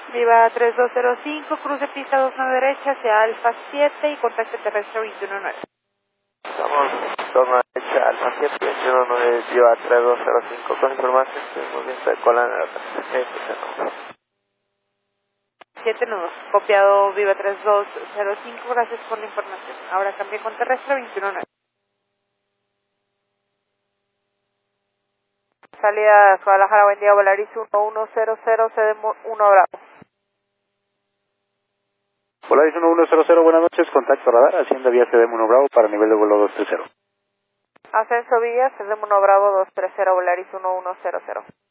Viva 3205, cruce pista 29 derecha hacia Alfa 7 y contacto terrestre 219. Estamos, toma derecha, Alfa 7, 219, Viva 3205, con información, estuvimos viendo de cola en la tarjeta. 7 nudos, copiado Viva 3205, gracias por la información. Ahora cambié con terrestre 219. Salida Guadalajara, buen día, Volaris 1100, cedemos 1 Bravo. Volaris 1100, buenas noches, contacto radar, Hacienda vía CDM 1 Bravo para nivel de vuelo 230. Ascenso vía, cedemos 1 Bravo 230, Volaris 1100.